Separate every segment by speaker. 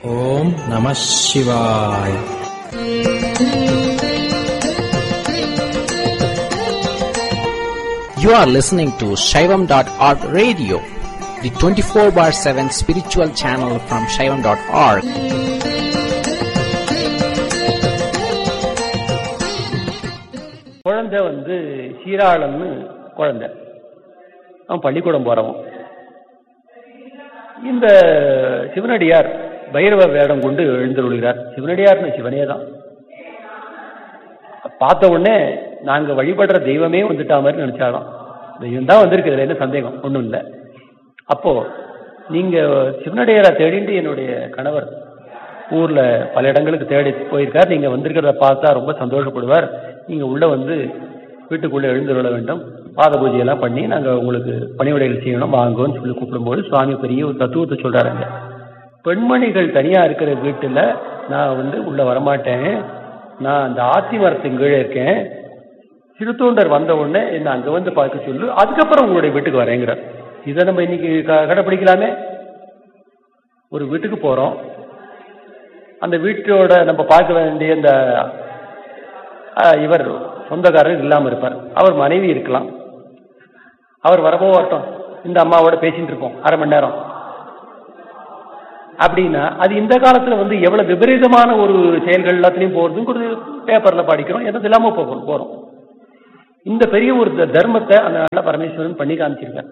Speaker 1: ஓம் நம சிவாய. You are listening to Shaivam.org radio, the 24/7 spiritual channel from Shaivam.org.
Speaker 2: குழந்தை சீராளன்னு குழந்தை, அவன் பள்ளிக்கூடம் போறவன். இந்த சிவனடியார் பைரவ வேடம் கொண்டு எழுந்தருளுகிறார். சிவனடியார்னு சிவனே தான். பார்த்த உடனே நாங்க வழிபடுற தெய்வமே வந்துட்டா மாதிரி நினைச்சாலும் தெய்வம் தான் வந்திருக்கு, இதுல என்ன சந்தேகம் ஒன்றும் இல்லை. அப்போ நீங்க சிவனடியாரை தேடிட்டு என்னுடைய கணவர் ஊர்ல பல இடங்களுக்கு தேடி போயிருக்கார், நீங்க வந்திருக்கிறத பார்த்தா ரொம்ப சந்தோஷப்படுவார், நீங்க உள்ள வீட்டுக்குள்ள எழுந்துள்ள வேண்டும், பாத பூஜையெல்லாம் பண்ணி நாங்கள் உங்களுக்கு பணிவிடைகள் செய்யணும் வாங்குவோன்னு சொல்லி கூப்பிடும்போது சுவாமி பெரிய ஒரு தத்துவத்தை சொல்றாருங்க. பெண்மணிகள் தனியா இருக்கிற வீட்டுல நான் உள்ள வரமாட்டேன், நான் அந்த ஆத்தி மரத்தின் கீழே இருக்கேன், சிறுத்தொண்டர் வந்த உடனே என்ன அங்க பார்க்க சொல்லு, அதுக்கப்புறம் உங்களுடைய வீட்டுக்கு வரேங்கிறார். இதை நம்ம இன்னைக்கு கடைப்பிடிக்கலாமே. ஒரு வீட்டுக்கு போறோம், அந்த வீட்டோட நம்ம பார்க்க வேண்டிய இந்த இவர் சொந்தக்காரர் இல்லாமல் இருப்பார், அவர் மனைவி இருக்கலாம், அவர் வரப்போ வரட்டும், இந்த அம்மாவோட பேசிட்டு இருப்போம் அரை மணி நேரம் அப்படின்னா, அது இந்த காலத்துல எவ்வளவு விபரீதமான ஒரு செயல்கள் எல்லாத்துலயும் போறதும் ஒரு பேப்பர்ல படிக்கிறோம், எதுவும் இல்லாம போறோம். இந்த பெரிய ஒரு தர்மத்தை அந்த நல்ல பரமேஸ்வரன் பண்ணி காமிச்சிருக்கார்.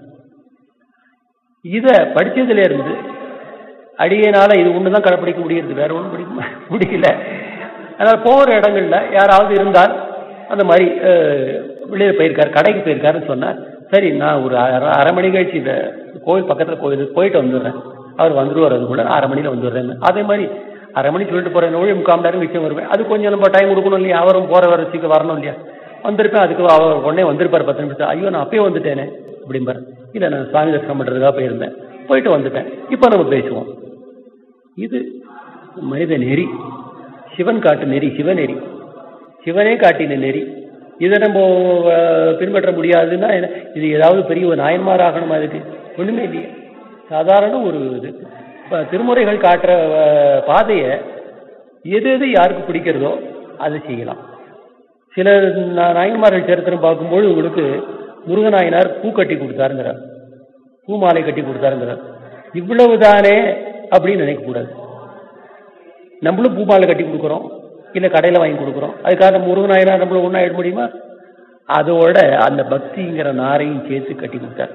Speaker 2: இத படிச்சதுல இருந்து அடியனால இது ஒண்ணுதான் கடைப்பிடிக்க முடியுது, வேற ஒன்றும் முடியல. அதனால போகிற இடங்கள்ல யாராவது இருந்தால் அந்த மாதிரி வெளியே போயிருக்காரு, கடைக்கு போயிருக்காருன்னு சொன்னா, சரி நான் ஒரு அரை மணி கழிச்சு இந்த கோயில் பக்கத்துல கோயிலுக்கு போயிட்டு வந்துடுறேன், அவர் வந்துடுவார், அதுக்குள்ள நான் 1/2 மணியில வந்துடுறேன். அதே மாதிரி 1/2 மணி சொல்லிட்டு போறேன், 3/4 மணி நேரம் விஷயம் வருவேன், அது கொஞ்சம் நம்ம டைம் கொடுக்கணும் இல்லையா, அவரும் போற வர சீக்கிரம் வரணும் இல்லையா, வந்திருப்பேன், அதுக்கு அவர் உடனே வந்திருப்பார் 10 நிமிஷம், ஐயோ நான் அப்பயே வந்துட்டேனே அப்படிம்பார், இல்லை நான் சுவாமி தரிசனம் பண்றதுக்காக போயிருந்தேன், போயிட்டு வந்துட்டேன், இப்போ நம்ம பேசுவோம். இது மனித நெறி, சிவன் காட்டு நெறி, சிவநெறி, சிவனே காட்டின நெறி. இதை நம்ம பின்பற்ற முடியாதுன்னா இது ஏதாவது பெரிய ஒரு நாயன்மார் ஆகணுமா? இதுக்கு ஒண்ணுமே இல்லையே, சாதாரண ஒரு இது. திருமுறைகள் காட்டுற பாதையை எது எது யாருக்கு பிடிக்கிறதோ அதை செய்யலாம். சில நாயன்மார்கள் சரித்திரம் பார்க்கும்போது உங்களுக்கு முருகநாயனார் பூ கட்டி கொடுத்தாருங்கிறார், பூ மாலை கட்டி கொடுத்தாருங்கிறார். இவ்வளவுதானே அப்படின்னு நினைக்கக்கூடாது. நம்மளும் பூ மாலை கட்டி கொடுக்குறோம், இல்லை கடையில் வாங்கி கொடுக்குறோம், அதுக்காக முருகநாயனார் நம்மளும் ஒன்றா ஆயிட முடியுமா? அதோட அந்த பக்திங்கிற நாரையும் சேர்த்து கட்டி கொடுத்தார்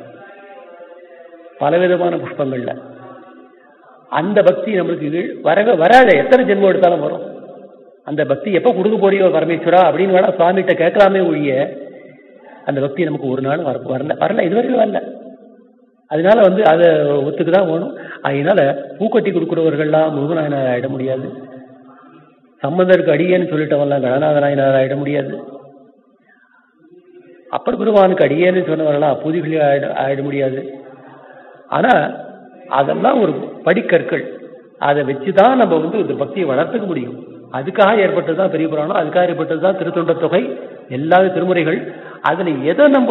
Speaker 2: பலவிதமான புஷ்பங்கள்ல. அந்த பக்தி நம்மளுக்கு வராத எத்தனை ஜென்மம் எடுத்தாலும் வரும். அந்த பக்தி எப்போ கொடுக்க போறியோ பரமேஸ்வரா அப்படின்னு வேணா சுவாமிகிட்ட கேட்கலாமே ஒழிய, அந்த பக்தி நமக்கு ஒரு நாள் வரல இதுவரைக்கும் வரல. அதனால அதை ஒத்துக்குதான் வேணும். அதனால பூக்கட்டி கொடுக்குறவர்கள்லாம் முருகநாயனார் ஆயிட முடியாது, சம்பந்தருக்கு அடியேன்னு சொல்லிட்டவன்லாம் கணநாதநாயனார் ஆயிட முடியாது, அப்பர் பெருமானுக்கு அடியேன்னு சொன்னவர்களாம் பூதிகளே ஆயிட முடியாது. ஆனா அதெல்லாம் ஒரு படிக்கற்கள், அதை வச்சுதான் நம்ம இந்த பக்தியை வளர்த்துக்க முடியும். அதுக்காக ஏற்பட்டதுதான் பெரிய புராணம், அதுக்காக ஏற்பட்டதுதான் திருத்தொண்டர் தொகை, எல்லா திருமுறைகள். அதுல எதை நம்ம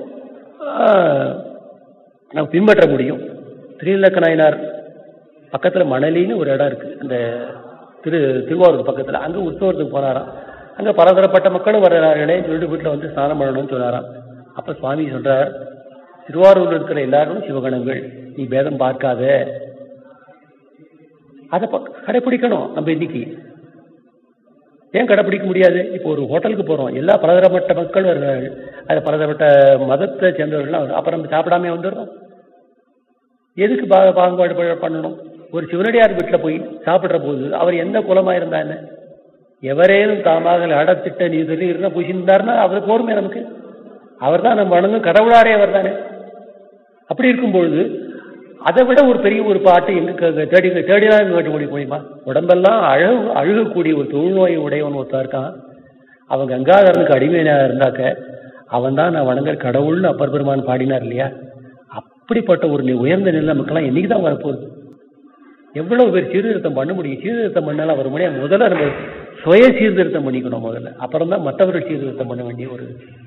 Speaker 2: பின்பற்ற முடியும்? திருநீலக்க நாயனார் பக்கத்துல மணலின்னு ஒரு இடம் இருக்கு, அந்த திருவாரூர் பக்கத்துல, அங்க உற்சவத்துக்கு போனாராம். அங்க பலதரப்பட்ட மக்களும் வர்றார்களே சொல்லிட்டு வீட்டுல ஸ்நானம் பண்ணணும்னு சொன்னாராம். அப்ப சுவாமி சொல்றார், திருவாரூர்ல இருக்கிற எல்லாரும் சிவகணங்கள், நீ பேதம் பார்க்காத, அதை கடைப்பிடிக்கணும். நம்ம இன்னைக்கு ஏன் கடைப்பிடிக்க முடியாது? இப்போ ஒரு ஹோட்டலுக்கு போறோம், எல்லா பலதரப்பட்ட மக்கள் வருகிறார்கள், அது பலதரப்பட்ட மதத்தை சேர்ந்தவர்கள்லாம், அப்புறம் நம்ம சாப்பிடாம வந்துடுறோம். எதுக்கு பாகுபாடு பண்ணணும்? ஒரு சிவனடியார் வீட்டில் போய் சாப்பிட்ற போது அவர் எந்த குலமா இருந்தா என்ன, எவரேனும் தாமாக அடத்திட்ட நீ இருந்தா பூசியிருந்தாருன்னா அவர் போருமே நமக்கு, அவர் தான் நம்ம வணங்கும் கடவுளாரே அவர் தானே. அப்படி இருக்கும்பொழுது அதை விட ஒரு பெரிய ஒரு பாட்டு எங்க தேடிதான் கேட்டு முடியுமா? உடம்பெல்லாம் அழுகக்கூடிய ஒரு தொழுநோய் உடையவன் ஒருத்தா இருக்கான், அவன் கங்காதரனுக்கு அடிமையாக இருந்தாக்க அவன் தான் நான் வணங்குற கடவுள்னு அப்பர் பெருமான் பாடினார் இல்லையா? அப்படிப்பட்ட ஒரு உயர்ந்த நிலை நமக்கெல்லாம் என்னைக்குதான் வரப்போகுது? எவ்வளவு பேர் சீர்திருத்தம் பண்ண முடியும்? சீர்திருத்தம் பண்ணாலும் வர முடியாது. முதல்ல நம்ம சுய சீர்திருத்தம் பண்ணிக்கணும் முதல்ல, அப்புறம் தான் மற்றவர்கள் சீர்திருத்தம் பண்ண வேண்டிய ஒரு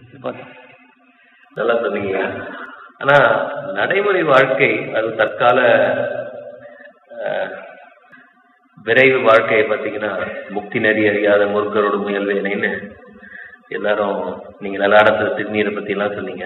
Speaker 3: நல்லா சொன்னீங்க. ஆனா நடைமுறை வாழ்க்கை அது தற்கால விரைவு வாழ்க்கையை பார்த்தீங்கன்னா முக்தி நெறி அறியாத முருகரோடு முயல்வேனைன்னு எல்லாரும் நீங்க நல்லாடத்துல திருநீரை பத்தி எல்லாம் சொன்னீங்க.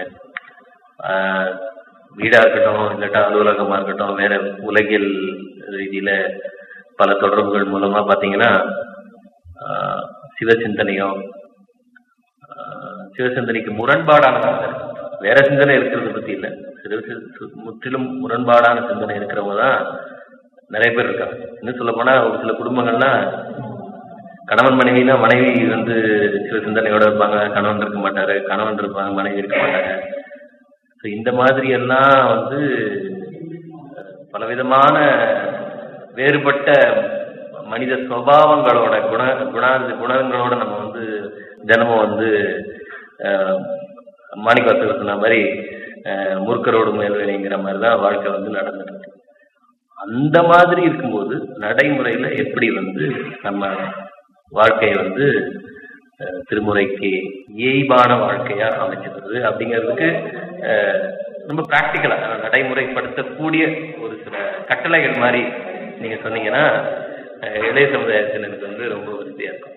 Speaker 3: வீடா இருக்கட்டும், இல்லாட்டா அலுவலகமா இருக்கட்டும், வேற உலகியல் ரீதியில பல தொடர்புகள் மூலமா பாத்தீங்கன்னா சிவசிந்தனையும் சிவசிந்தனைக்கு முரண்பாடான சிந்தனை, வேற சிந்தனை இருக்கிறத பத்தி இல்லை, முற்றிலும் முரண்பாடான சிந்தனை இருக்கிறவங்க தான் நிறைய பேர் இருக்காங்க. இன்னும் சொல்ல போனா ஒரு சில குடும்பங்கள்லாம் கணவன் மனைவினா மனைவி வந்து சில சிந்தனையோட இருப்பாங்க, கணவன் இருக்க மாட்டாரு, கணவன் இருப்பாங்க மனைவி இருக்க மாட்டாங்க. இந்த மாதிரி எல்லாம் வந்து பலவிதமான வேறுபட்ட மனித சுபாவங்களோட குணங்களோட நம்ம வந்து தினமும் வந்து மாணிக்கவாசகர் சொன்ன மாதிரி முருக்கரோடு முயல்வேனைங்கிற மாதிரிதான் வாழ்க்கை வந்து நடந்துட்டு இருக்கு. அந்த மாதிரி இருக்கும்போது நடைமுறையில எப்படி வந்து நம்ம வாழ்க்கையை வந்து திருமுறைக்கு இயல்பான வாழ்க்கையா அமைச்சிருது அப்படிங்கிறதுக்கு ரொம்ப பிராக்டிக்கலா நடைமுறைப்படுத்தக்கூடிய ஒரு சில கட்டளைகள் மாதிரி நீங்க சொன்னீங்கன்னா இளைய சமுதாயத்தினருக்கு வந்து ரொம்ப உறுதியா இருக்கும்.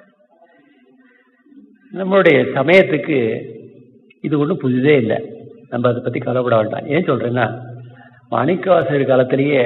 Speaker 2: நம்மளுடைய சமயத்துக்கு இது ஒன்றும் புதுதே இல்லை, நம்ம அதை பத்தி கவலைப்பட வேண்டாம். ஏன் சொல்றேன்னா, மாணிக்கவாசகர் காலத்திலேயே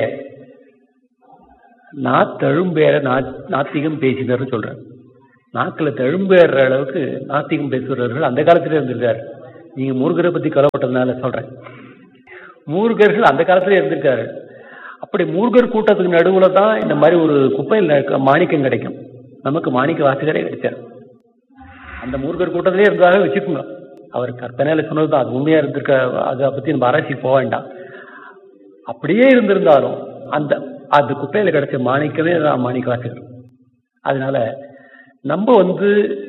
Speaker 2: தழும்பேற நாத்திகம் பேசினார்னு சொல்றாரு. நாக்கில் தழும்பேற அளவுக்கு நாத்திகம் பேசுகிறவர்கள் அந்த காலத்திலே இருந்திருக்காரு. நீங்க மூர்கரை பத்தி கவலைப்பட்டதுனால சொல்றேன், மூர்கர்கள் அந்த காலத்திலே இருந்திருக்காரு. அப்படி மூர்கர் கூட்டத்துக்கு நடுவுல தான் இந்த மாதிரி ஒரு குப்பையில் மாணிக்கம் கிடைக்கும். நமக்கு மாணிக்க வாசகரே கிடைச்சார். அந்த மூர்கர் கூட்டத்திலே இருந்தாக வச்சுக்கோங்க. அவர் கற்பனையில சொன்னதுதான், அது உண்மையா இருந்திருக்க, அதை பத்தி நம்ம ஆராய்ச்சி போக வேண்டாம். அப்படியே இருந்திருந்தாலும் அந்த குப்பையில கிடைச்ச மாணிக்கமே தான் மாணிக்க வாசகர். அதனால நம்ம வந்து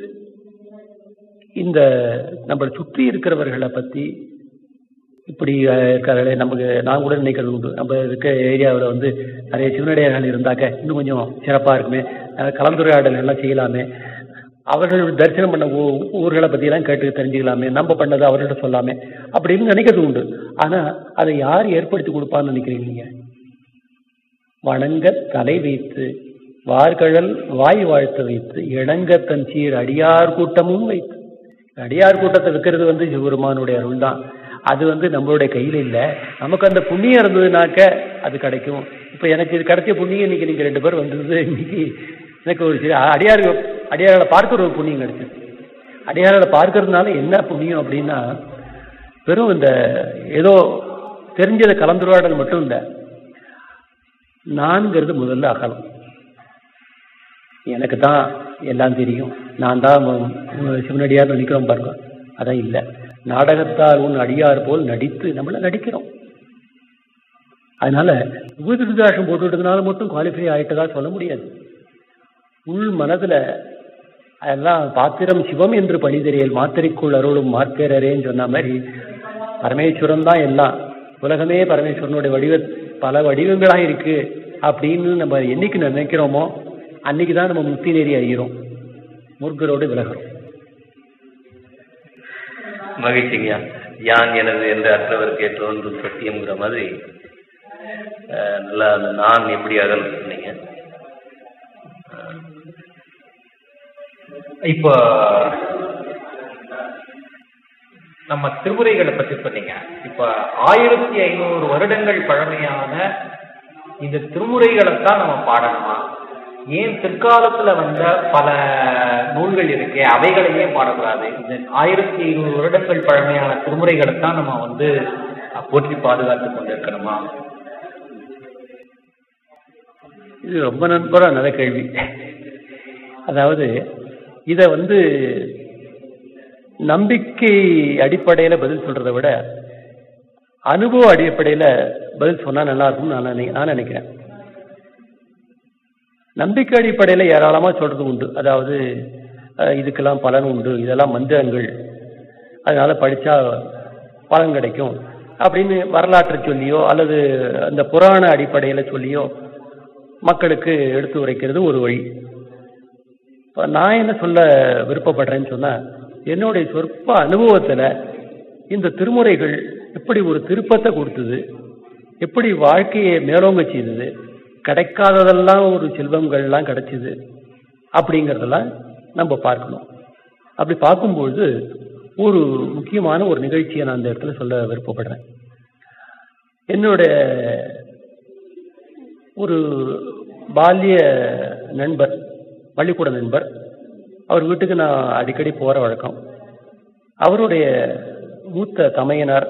Speaker 2: இந்த நம்மளை சுற்றி இருக்கிறவர்களை பத்தி இப்படி இருக்கார்களே, நமக்கு நான் கூட நினைக்கிறது உண்டு, நம்ம இருக்க ஏரியாவில் வந்து நிறைய சிவனடியார்கள் இருந்தாக்க இன்னும் கொஞ்சம் சிறப்பாக இருக்குமே, கலந்துரையாடல் எல்லாம் செய்யலாமே, அவர்கள் தரிசனம் பண்ண ஊர்களை பற்றியெல்லாம் கேட்டு தெரிஞ்சுக்கலாமே, நம்ம பண்ணதை அவர்கிட்ட சொல்லாமே அப்படின்னு நினைக்கிறது உண்டு. ஆனால் அதை யார் ஏற்படுத்தி கொடுப்பான்னு நினைக்கிறீங்க நீங்க? வணங்க தலை வைத்து வார்கழல் வாய் வாழ்த்த வைத்து இணங்க தன் சீர் அடியார் கூட்டமும் வைத்து. அடியார் கூட்டத்தை வைக்கிறது வந்து சிவபெருமானுடைய அருள் தான். அது வந்து நம்மளுடைய கையில் இல்லை. நமக்கு அந்த புண்ணியம் இருந்ததுனாக்க அது கிடைக்கும். இப்போ எனக்கு இது கிடைச்ச புண்ணியம் இன்னைக்கு நீங்கள் 2 பேர் வந்தது, இன்னைக்கு எனக்கு ஒரு சில அடியார்களை பார்க்கிற ஒரு புண்ணியம் கிடைச்சது. அடியார்களை பார்க்கறதுனால என்ன புண்ணியம் அப்படின்னா, வெறும் இந்த ஏதோ தெரிஞ்சதை கலந்துரையாடல் மட்டும் இல்லை, நான்கிறது முதல்ல அகலம். எனக்கு தான் எல்லாம் தெரியும், நான் தான் சிவனடியார் நினைக்கிறோம் பாருங்க, அதான் இல்லை. நாடகத்தால் உன் அடியார் போல் நடித்து நம்மள நடிக்கிறோம். அதனால உபதிருதாசம் போட்டுட்டதுனால மட்டும் குவாலிஃபை ஆகிட்டதா சொல்ல முடியாது. உள் மனதுல அதெல்லாம் பாத்திரம் சிவம் என்று பணிதறியல் மாத்திரைக்குள் அருளும் மார்க்கரேன்னு சொன்ன மாதிரி பரமேஸ்வரன் தான் எல்லாம், உலகமே பரமேஸ்வரனுடைய பல வடிவங்களாக இருக்கு அப்படின்னு நம்ம என்னைக்கு நினைக்கிறோமோ அன்னைக்குதான் நம்ம முக்தி நெறி அறிகிறோம், முருகரோடு விலகிறோம்.
Speaker 3: மகிழ்ச்சிங்கய்யா. யான் எனது என்று அற்றவர் கேட்டோன்று சத்தியம்ங்கிற மாதிரி நல்லா அந்த நான் எப்படி அகல் சொன்னீங்க.
Speaker 4: இப்போ நம்ம திருமுறைகளை பற்றி சொன்னீங்க. இப்ப 1500 வருடங்கள் பழமையான இந்த திருமுறைகளைத்தான் நம்ம பாடணுமா? ஏன் பிற்காலத்துல வந்த பல நூல்கள் இருக்கே அவைகளையே பாடக்கூடாது? இந்த 1500 வருடங்கள் பழமையான திருமுறைகளைத்தான் நம்ம வந்து போற்றி பாதுகாத்து கொண்டிருக்கணுமா?
Speaker 2: இது ரொம்ப நண்பரா நல்ல கேள்வி. அதாவது இத வந்து நம்பிக்கை அடிப்படையில பதில் சொல்றதை விட அனுபவ அடிப்படையில பதில் சொன்னா நல்லா இருக்கும்னு நான் நினைக்கிறேன். நம்பிக்கை அடிப்படையில ஏராளமா சொல்றது உண்டு. அதாவது இதுக்கெல்லாம் பலன் உண்டு, இதெல்லாம் மந்திரங்கள், அதனால படிச்சா பலன் கிடைக்கும் அப்படின்னு வரலாற்றை சொல்லியோ அல்லது அந்த புராண அடிப்படையில சொல்லியோ மக்களுக்கு எடுத்து உரைக்கிறது ஒரு வழி. நான் என்ன சொல்ல விருப்பப்படுறேன்னு சொன்னா, என்னுடைய சொற்ப அனுபவத்துல இந்த திருமுறைகள் எப்படி ஒரு திருப்பத்தை கொடுத்தது, எப்படி வாழ்க்கையை மேலோங்க செய்தது, கிடைக்காததெல்லாம் ஒரு செல்வங்கள்லாம் கிடைச்சிது அப்படிங்கிறதெல்லாம் நம்ம பார்க்கணும். அப்படி பார்க்கும்பொழுது ஒரு முக்கியமான ஒரு நிகழ்ச்சியை நான் அந்த இடத்துல சொல்ல விருப்பப்படுறேன். என்னுடைய ஒரு பால்ய நண்பர், பள்ளிக்கூட நண்பர், அவர் வீட்டுக்கு நான் அடிக்கடி போகிற வழக்கம். அவருடைய மூத்த தமையனார்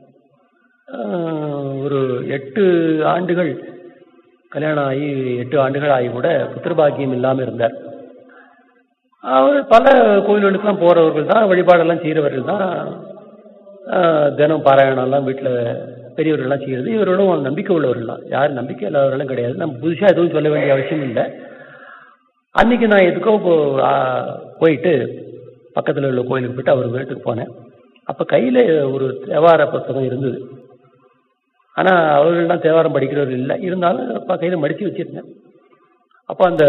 Speaker 2: ஒரு 8 ஆண்டுகள் கல்யாணம் ஆகி 8 ஆண்டுகள் ஆகி கூட புத்திரபாகியம் இல்லாமல் இருந்தார். அவர் பல கோயில்களுக்கெல்லாம் போகிறவர்கள் தான், வழிபாடெல்லாம் செய்கிறவர்கள் தான், தினம் பாராயணம்லாம் வீட்டில் பெரியவர்கள்லாம் செய்கிறது. இவர்களும் நம்பிக்கை உள்ளவர்கள் தான், யாரும் நம்பிக்கை இல்லாதவர்களும் கிடையாது. நம்ம புதுசாக எதுவும் சொல்ல வேண்டிய அவசியம் இல்லை. அன்றைக்கி நான் எதுக்கோ போயிட்டு பக்கத்தில் உள்ள கோயிலுக்கு போயிட்டு அவர் வீட்டுக்கு போனேன். அப்போ கையில் ஒரு தேவார புத்தகம் இருந்தது. ஆனால் அவர்கள்லாம் தேவாரம் படிக்கிறவர்கள் இல்லை, இருந்தாலும் அப்போ கையில் மடித்து வச்சுருந்தேன். அப்போ அந்த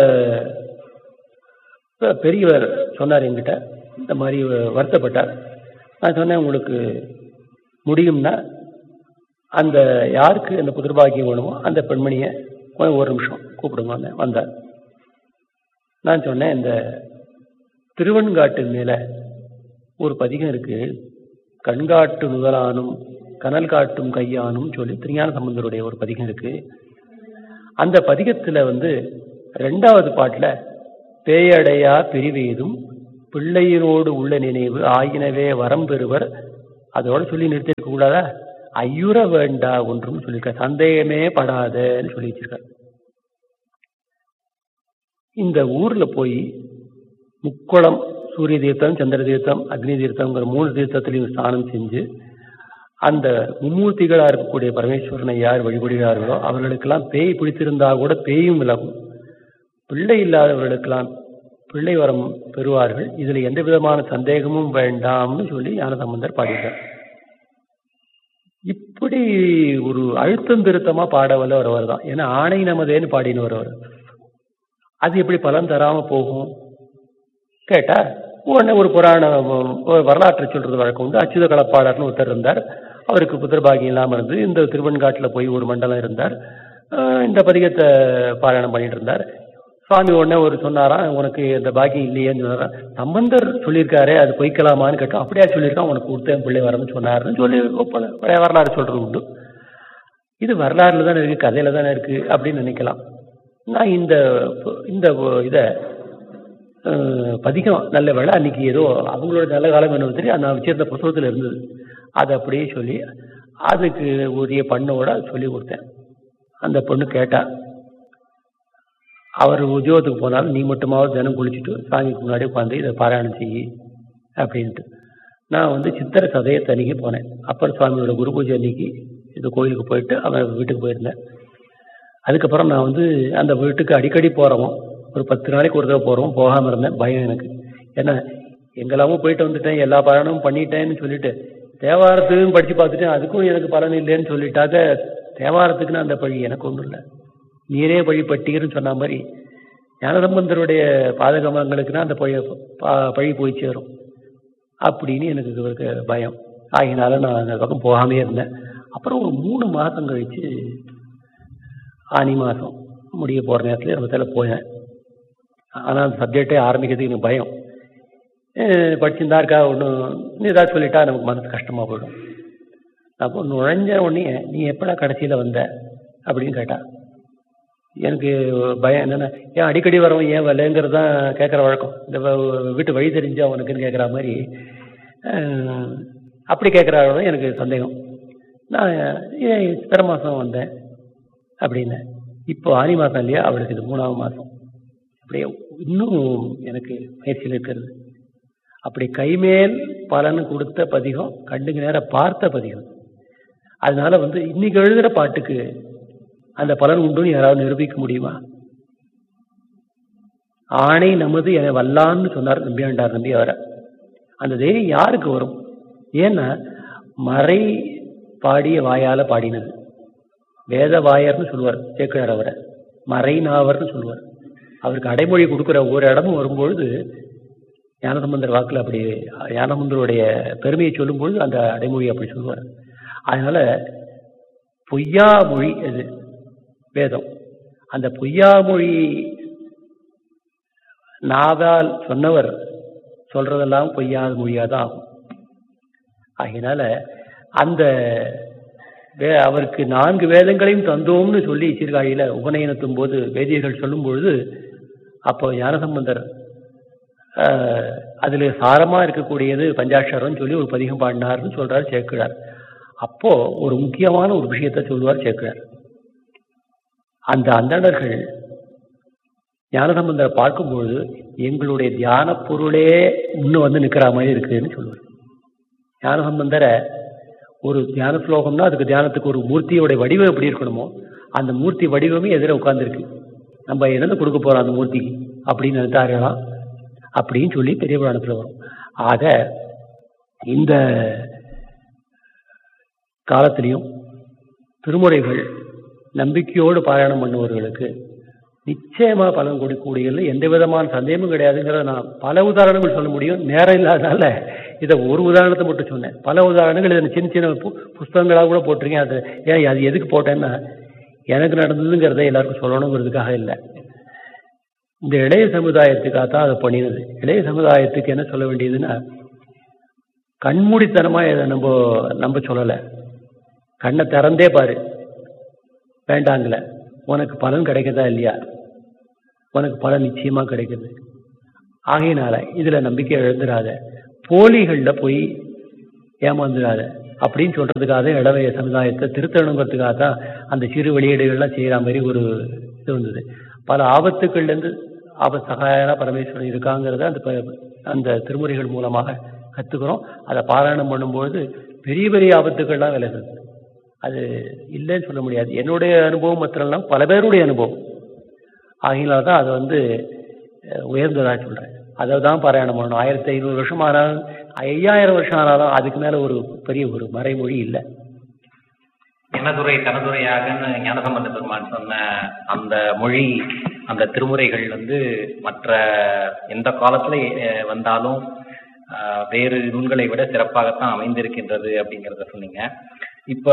Speaker 2: பெரியவர் சொன்னார் என்கிட்ட, இந்த மாதிரி வருத்தப்பட்டார். நான் சொன்னேன், உங்களுக்கு முடியும்னா அந்த யாருக்கு அந்த புத்திரபாகியம் வேணுமோ அந்த பெண்மணியை ஒரு நிமிஷம் கூப்பிடுங்க. வந்தார். நான் சொன்னேன், இந்த திருவெண்காட்டு மேலே ஒரு பதிகம் இருக்கு, கண்காட்டு முதலானும் கனல் காட்டும் கையானும் சொல்லி திருஞான சம்பந்தருடைய ஒரு பதிகம் இருக்கு. அந்த பதிகத்தில் 2வது பாட்டில் பேயடையா பிரிவெய்தும் பிள்ளையினோடு உள்ள நினைவு ஆயினவே வரம் பெறுவர், அதோட சொல்லி நிறுத்திருக்க கூடாதா, ஐயுற வேண்டா ஒன்றும் சொல்லியிருக்க, சந்தேகமே படாதன்னு சொல்லி வச்சிருக்கார். இந்த ஊர்ல போய் முக்குளம், சூரிய தீர்த்தம், சந்திர தீர்த்தம், அக்னி தீர்த்தம்ங்கிற 3 தீர்த்தத்திலையும் ஸ்நானம் செஞ்சு அந்த மும்மூர்த்திகளா இருக்கக்கூடிய பரமேஸ்வரனை யார் வழிபடுகிறார்களோ அவர்களுக்கெல்லாம் பேய் பிடித்திருந்தா கூட பேயும் விலகும், பிள்ளை இல்லாதவர்களுக்கெல்லாம் பிள்ளை வரம் பெறுவார்கள், இதுல எந்த விதமான சந்தேகமும் வேண்டாம்னு சொல்லி ஞானசம்பந்தர் பாடினார். இப்படி ஒரு அழுத்தம் திருத்தமா பாட வல்ல ஒருவர் தான். ஏன்னா ஆணை நமதேன்னு பாடின ஒருவர், அது எப்படி பலன் தராம போகும் கேட்டா, உடனே ஒரு புராண வரலாற்றை சொல்றது வழக்கம் உண்டு. அச்சுத களப்பாளர்னு ஒருத்தர் இருந்தார், அவருக்கு புத்திரபாகியம் இல்லாமல் இருந்து இந்த திருவெண்காட்டில் போய் ஒரு மண்டலம் இருந்தார், இந்த பதிகத்தை பாராயணம் பண்ணிட்டு இருந்தார். சுவாமி உடனே ஒரு சொன்னாராம், உனக்கு இந்த பாக்கியம் இல்லையேன்னு சொன்னாராம். சம்பந்தர் சொல்லியிருக்காரு, அது பொய்க்கலாமான்னு கேட்டோம். அப்படியா சொல்லியிருக்கான், உனக்கு கொடுத்தேன் பிள்ளை வரம்னு சொன்னாருன்னு சொல்லி பழைய வரலாறு சொல்றது உண்டு. இது வரலாறுல தானே இருக்கு, கதையில தானே இருக்கு அப்படின்னு நினைக்கலாம். நான் இந்த இதை பதிகம் நல்ல வேலை அன்னைக்கு ஏதோ அவங்களோட நல்ல காலம் என்ன தெரியும், நான் வச்சிருந்த புத்தகத்தில் இருந்தது, அதை அப்படியே சொல்லி அதுக்கு உரிய பண்ணோட சொல்லி கொடுத்தேன். அந்த பொண்ணு கேட்டா, அவர் உத்தியோகத்துக்கு போனாலும் நீ மட்டுமாவது தினம் குளிச்சுட்டு சாமிக்கு முன்னாடி உட்காந்து இதை பாராயணம் செய்யி அப்படின்ட்டு. நான் சித்திரை சதயத்தன்னைக்கு போனேன். அப்பர் சுவாமியோட குரு பூஜை அன்னைக்கு இந்த கோயிலுக்கு போயிட்டு அவன் வீட்டுக்கு போயிருந்தேன். அதுக்கப்புறம் நான் அந்த வீட்டுக்கு அடிக்கடி போகிறோம், ஒரு 10 நாளைக்கு ஒரு தடவை போகிறோம். போகாமல் இருந்தேன், பயம் எனக்கு. ஏன்னா எங்கெல்லாமோ போயிட்டு வந்துட்டேன், எல்லா பாராயணமும் பண்ணிட்டேன்னு சொல்லிட்டு தேவாரத்துக்கும் படித்து பார்த்துட்டேன், அதுக்கும் எனக்கு பலன் இல்லைன்னு சொல்லிட்டாக்க தேவாரத்துக்குன்னு அந்த பழி எனக்கு ஒன்றும் இல்லை, நீரே பழி பட்டீர்னு சொன்ன மாதிரி ஞானசம்பந்தருடைய பாதகமங்களுக்குன்னா அந்த பழி போய் சேரும் அப்படின்னு எனக்கு இவருக்கு பயம். ஆகினால நான் அந்த பக்கம் போகாமே இருந்தேன். அப்புறம் ஒரு 3 மாதம் கழிச்சு ஆனி மாதம் முடிய போகிற நேரத்தில் இடத்துல போனேன். ஆனால் அந்த சப்ஜெக்டே ஆரம்பிக்கிறதுக்கு எனக்கு பயம். படிச்சுருந்தா இருக்கா ஒன்றும் ஏதாவது சொல்லிட்டா நமக்கு மனசு கஷ்டமாக போயிடும். அப்போ நுழைஞ்ச உடனே நீ எப்படா கடைசியில் வந்த அப்படின்னு கேட்டா, எனக்கு பயம் என்னென்னா, ஏன் அடிக்கடி வரவன் ஏன் வரலைங்கிறது தான் கேட்குற வழக்கம். இந்த வீட்டு வழி தெரிஞ்சா உனக்குன்னு கேட்குற மாதிரி அப்படி கேட்குறாங்க. எனக்கு சந்தேகம். நான் ஏன் சித்திரை மாதம் வந்தேன் அப்படின்னு. இப்போ ஆனி மாதம் இல்லையா, அவளுக்கு இது 3ஆவது மாதம். அப்படியே இன்னும் எனக்கு பயிற்சியில் இருக்கிறது. அப்படி கைமேல் பலன் கொடுத்த பதிகம், கண்ணுக்கு நேரம் பார்த்த பதிகம். அதனால இன்னைக்கு எழுதுகிற பாட்டுக்கு அந்த பலன் உண்டுன்னு யாராவது நிரூபிக்க முடியுமா? ஆணை நமது என வல்லான்னு சொன்னார் நம்பியாண்டார் நம்பி அவரை. அந்த தைரியம் யாருக்கு வரும்? ஏன்னா மறை பாடிய வாயால பாடினது. வேத வாயர்னு சொல்லுவார் சேக்கிழார் அவரை, மறை நாவர்னு சொல்லுவார். அவருக்கு அடைமொழி கொடுக்குற ஒரு இடமும் வரும்பொழுது ஞானசம்பந்தர் வாக்கில் அப்படி ஞானசம்பந்தருடைய பெருமையை சொல்லும்பொழுது அந்த அடைமொழி அப்படி சொல்லுவார். அதனால பொய்யா மொழி அது வேதம். அந்த பொய்யாமொழி நாவால் சொன்னவர் சொல்றதெல்லாம் பொய்யாத மொழியாதான் ஆகும். ஆகினால அந்த அவருக்கு 4 வேதங்களையும் தந்தோம்னு சொல்லி சீர்காழியில உபநயனத்தும் போது வேதியர்கள் சொல்லும் பொழுது அப்போ ஞானசம்பந்தர் அதுல சாரமா இருக்கக்கூடியது பஞ்சாட்சரம் சொல்லி ஒரு பதிகம் பாடினார்னு சொல்றாரு சேக்கிழார். அப்போ ஒரு முக்கியமான ஒரு விஷயத்த சொல்லுவார் சேக்கிழார். அந்த அந்தணர்கள் ஞானசம்பந்தரை பார்க்கும்பொழுது எங்களுடைய தியான பொருளே இன்னும் வந்து நிக்கிற மாதிரி இருக்குன்னு சொல்லுவார். ஞானசம்பந்தரை ஒரு தியான ஸ்லோகம்னா அதுக்கு தியானத்துக்கு ஒரு மூர்த்தியோட வடிவம் எப்படி இருக்கணுமோ அந்த மூர்த்தி வடிவமே எதிர உட்கார்ந்துருக்கு. நம்ம எதிர்ந்து கொடுக்க போறோம் அந்த மூர்த்திக்கு அப்படின்னு நினைத்தார்களாம் அப்படின்னு சொல்லி பெரிய புராணத்துல வரும். ஆக இந்த காலத்திலையும் திருமுறைகள் நம்பிக்கையோடு பாராயணம் பண்ணுவவர்களுக்கு நிச்சயமா பலன் கொடுக்கக்கூடியது எந்த விதமான சந்தேகமும் கிடையாதுங்கிறத நான் பல உதாரணங்கள் சொல்ல முடியும். நேரம் இல்லாதனால இதை ஒரு உதாரணத்தை மட்டும் சொன்னேன். பல உதாரணங்கள் இதை சின்ன சின்ன புஸ்தகங்களாக கூட போட்டிருக்கேன். அது ஏன் அது எதுக்கு போட்டேன்னா எனக்கு நடந்ததுங்கிறத எல்லாருக்கும் சொல்லணுங்கிறதுக்காக இல்லை, இந்த இளைய சமுதாயத்துக்காக தான் அதை பண்ணினது. இளைய சமுதாயத்துக்கு என்ன சொல்ல வேண்டியதுன்னா கண்மூடித்தனமா இதை நம்ம சொல்லலை. கண்ணை திறந்தே பாரு, வேண்டாங்கள உனக்கு பலன் கிடைக்கதா இல்லையா, உனக்கு பலன் நிச்சயமா கிடைக்குது. ஆகையினால இதுல நம்பிக்கை இழந்துடாத, போலிகள்ல போய் ஏமாந்துடாத அப்படின்னு சொல்றதுக்காக இளவைய சமுதாயத்தை திருத்தணுங்கிறதுக்காக தான் அந்த சிறு வெளியீடுகள்லாம் செய்யற மாதிரி ஒரு இது வந்தது. பல ஆபத்துக்கள்ல இருந்து ஆபத்சகாயனா பரமேஸ்வரன் இருக்காங்கிறத அந்த திருமுறைகள் மூலமாக கத்துக்கிறோம். அதை பாராயணம் பண்ணும்போது பெரிய பெரிய ஆபத்துக்கள்லாம் விலகுது. அது இல்லைன்னு சொல்ல முடியாது. என்னுடைய அனுபவம் மற்றெல்லாம் பல பேருடைய அனுபவம். ஆகினால தான் அதை உயர்ந்ததா சொல்றேன். அதை தான் பாராயணம் பண்ணணும். 1500 வருஷம் ஆனாலும் 5000 வருஷம் ஆனாலும் அதுக்கு மேல ஒரு பெரிய ஒரு மறைமொழி இல்லை.
Speaker 4: எனதுரை தனதுரையாக ஞானசம்பந்த பெருமான் சொன்ன அந்த மொழி, அந்த திருமுறைகள் மற்ற எந்த காலத்துல வந்தாலும் வேறு நூல்களை விட சிறப்பாகத்தான் அமைந்திருக்கின்றது அப்படிங்கிறத சொன்னீங்க. இப்ப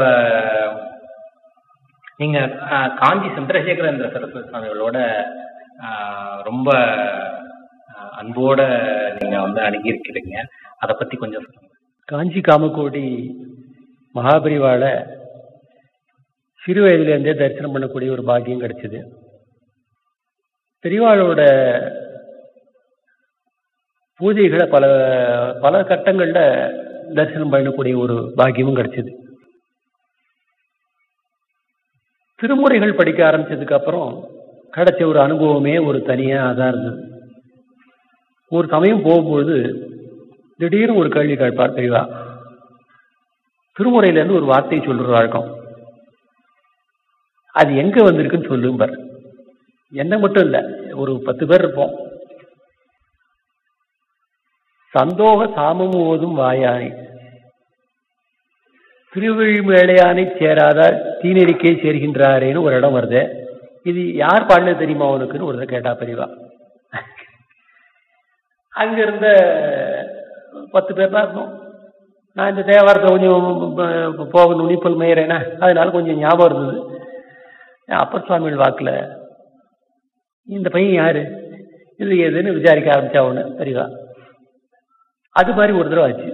Speaker 4: நீங்க காஞ்சி சந்திரசேகரேந்திர சரஸ்வதி சுவாமிகளோட ரொம்ப அன்போட நீங்க அணுகியிருக்கிறீங்க. அதை பத்தி கொஞ்சம் சொல்லுங்க.
Speaker 2: காஞ்சி காமகோடி மகாபரிவால சிறு வயதிலிருந்தே தரிசனம் பண்ணக்கூடிய ஒரு பாக்கியம் கிடைச்சது. பெரியவாளோட பூஜைகளை பல பல கட்டங்கள்ல தரிசனம் பண்ணக்கூடிய ஒரு பாக்கியமும் கிடைச்சது. திருமுறைகள் படிக்க ஆரம்பிச்சதுக்கு அப்புறம் கிடைச்ச ஒரு அனுபவமே ஒரு தனியா அதான் இருந்தது. ஒரு சமயம் போகும்போது திடீர்னு ஒரு கேள்வி கேட்பார் பெரியவா. திருமுறையில இருந்து ஒரு வார்த்தையை சொல்ற வழக்கம், அது எங்க வந்திருக்குன்னு சொல்லும்பார். என்ன மட்டும் இல்ல, ஒரு 10 பேர் இருப்போம். சந்தோக சாமம் ஓதும் வாயானை திருவிழிமேளையானை சேராதால் தீநெறிக்கை சேர்கின்றாரேன்னு ஒரு இடம் வருது. இது யார் பாடல தெரியுமா உனக்குன்னு ஒரு கேட்டா பெரியவா. அங்க இருந்த 10 பேர் தான் இருந்தோம். நான் இந்த தேவாரத்தை கொஞ்சம் போக நுனிப்பல் மேயறேன்னா அதனால கொஞ்சம் ஞாபகம் இருந்தது. அப்பர் சுவாமிகள் வாக்குல இந்த பையன் யாரு, இது எதுன்னு விசாரிக்க ஆரம்பிச்சா ஒண்ணு பெரியவா. அது மாதிரி ஒரு தடவை ஆச்சு.